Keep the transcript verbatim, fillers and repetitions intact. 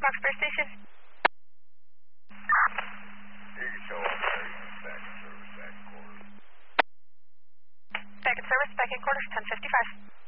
Foxbury Station. You can show up there. Back in service, back in quarters. Back in service, back in quarters, ten fifty-five.